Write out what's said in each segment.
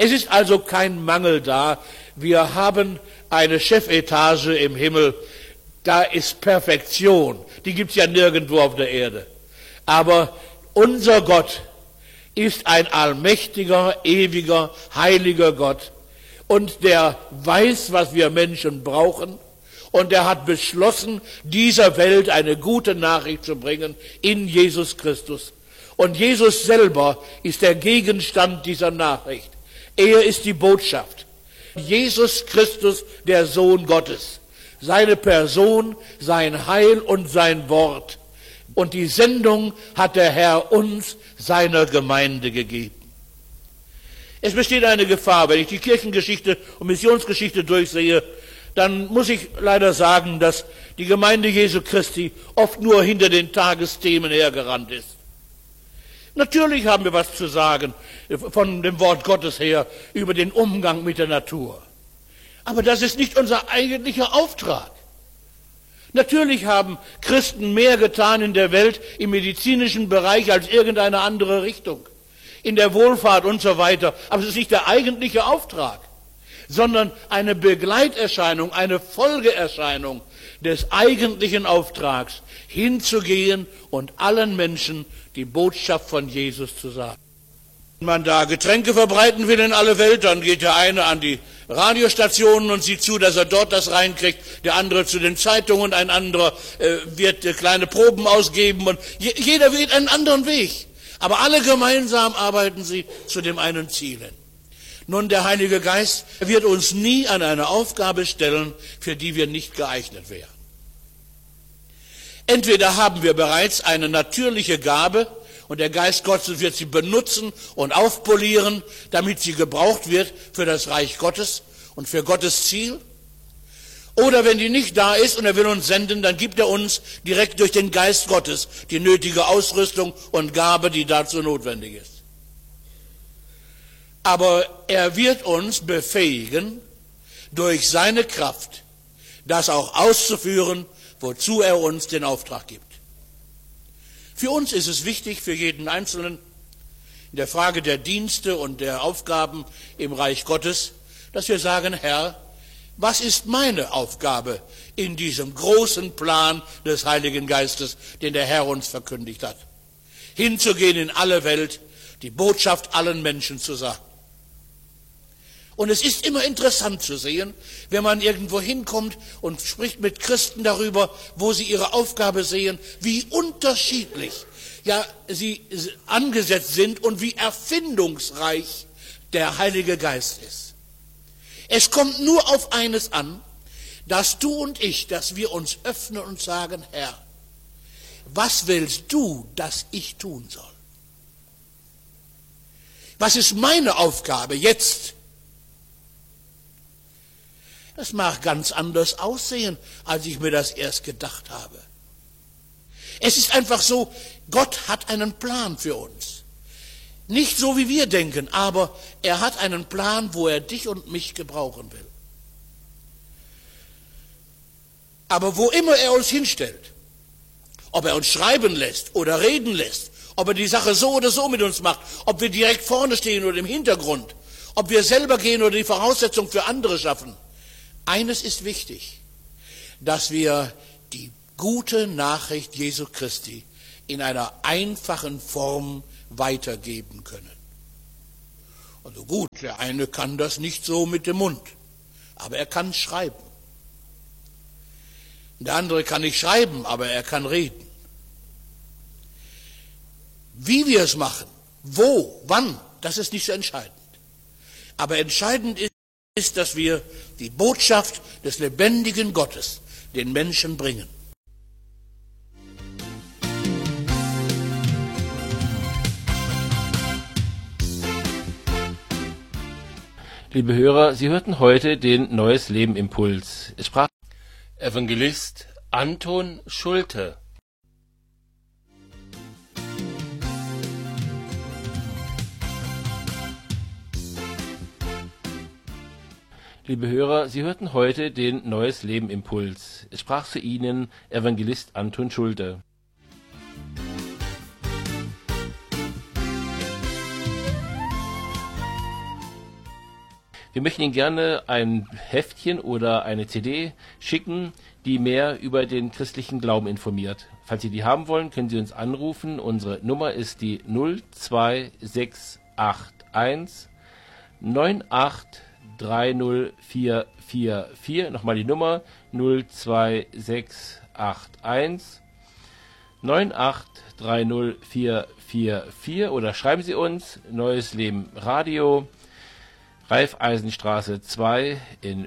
Es ist also kein Mangel da. Wir haben eine Chefetage im Himmel. Da ist Perfektion. Die gibt es ja nirgendwo auf der Erde. Aber unser Gott ist ein allmächtiger, ewiger, heiliger Gott. Und der weiß, was wir Menschen brauchen. Und er hat beschlossen, dieser Welt eine gute Nachricht zu bringen in Jesus Christus. Und Jesus selber ist der Gegenstand dieser Nachricht. Er ist die Botschaft. Jesus Christus, der Sohn Gottes. Seine Person, sein Heil und sein Wort. Und die Sendung hat der Herr uns, seiner Gemeinde, gegeben. Es besteht eine Gefahr, wenn ich die Kirchengeschichte und Missionsgeschichte durchsehe, dann muss ich leider sagen, dass die Gemeinde Jesu Christi oft nur hinter den Tagesthemen hergerannt ist. Natürlich haben wir was zu sagen von dem Wort Gottes her über den Umgang mit der Natur. Aber das ist nicht unser eigentlicher Auftrag. Natürlich haben Christen mehr getan in der Welt im medizinischen Bereich als irgendeine andere Richtung, in der Wohlfahrt und so weiter. Aber es ist nicht der eigentliche Auftrag, sondern eine Begleiterscheinung, eine Folgeerscheinung des eigentlichen Auftrags, hinzugehen und allen Menschen die Botschaft von Jesus zu sagen. Wenn man da Getränke verbreiten will in alle Welt, dann geht der eine an die Radiostationen und sieht zu, dass er dort das reinkriegt, der andere zu den Zeitungen, ein anderer wird kleine Proben ausgeben und jeder wählt einen anderen Weg. Aber alle gemeinsam arbeiten sie zu dem einen Ziel hin. Nun, der Heilige Geist wird uns nie an eine Aufgabe stellen, für die wir nicht geeignet wären. Entweder haben wir bereits eine natürliche Gabe und der Geist Gottes wird sie benutzen und aufpolieren, damit sie gebraucht wird für das Reich Gottes und für Gottes Ziel. Oder wenn die nicht da ist und er will uns senden, dann gibt er uns direkt durch den Geist Gottes die nötige Ausrüstung und Gabe, die dazu notwendig ist. Aber er wird uns befähigen, durch seine Kraft das auch auszuführen, wozu er uns den Auftrag gibt. Für uns ist es wichtig, für jeden Einzelnen, in der Frage der Dienste und der Aufgaben im Reich Gottes, dass wir sagen, Herr, was ist meine Aufgabe in diesem großen Plan des Heiligen Geistes, den der Herr uns verkündigt hat? Hinzugehen in alle Welt, die Botschaft allen Menschen zu sagen. Und es ist immer interessant zu sehen, wenn man irgendwo hinkommt und spricht mit Christen darüber, wo sie ihre Aufgabe sehen, wie unterschiedlich ja, sie angesetzt sind und wie erfindungsreich der Heilige Geist ist. Es kommt nur auf eines an, dass du und ich, dass wir uns öffnen und sagen, Herr, was willst du, dass ich tun soll? Was ist meine Aufgabe jetzt? Das mag ganz anders aussehen, als ich mir das erst gedacht habe. Es ist einfach so, Gott hat einen Plan für uns. Nicht so, wie wir denken, aber er hat einen Plan, wo er dich und mich gebrauchen will. Aber wo immer er uns hinstellt, ob er uns schreiben lässt oder reden lässt, ob er die Sache so oder so mit uns macht, ob wir direkt vorne stehen oder im Hintergrund, ob wir selber gehen oder die Voraussetzung für andere schaffen, eines ist wichtig, dass wir die gute Nachricht Jesu Christi in einer einfachen Form weitergeben können. Also gut, der eine kann das nicht so mit dem Mund, aber er kann schreiben. Der andere kann nicht schreiben, aber er kann reden. Wie wir es machen, wo, wann, das ist nicht so entscheidend. Aber entscheidend ist, dass wir die Botschaft des lebendigen Gottes den Menschen bringen. Liebe Hörer, Sie hörten heute den Neues Leben Impuls. Es sprach Evangelist Anton Schulte. Liebe Hörer, Sie hörten heute den Neues Leben Impuls. Es sprach zu Ihnen Evangelist Anton Schulte. Wir möchten Ihnen gerne ein Heftchen oder eine CD schicken, die mehr über den christlichen Glauben informiert. Falls Sie die haben wollen, können Sie uns anrufen. Unsere Nummer ist die 02681 9830444. Nochmal die Nummer 02681 9830444 oder schreiben Sie uns Neues Leben Radio, Raiffeisenstraße 2 in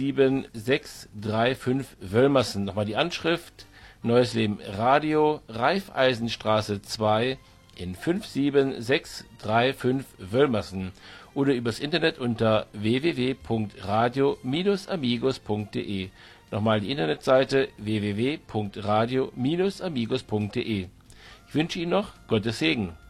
57635 Wölmersen. Nochmal die Anschrift Neues Leben Radio, Raiffeisenstraße 2 in 57635 Wölmersen oder übers Internet unter www.radio-amigos.de. Nochmal die Internetseite www.radio-amigos.de. Ich wünsche Ihnen noch Gottes Segen.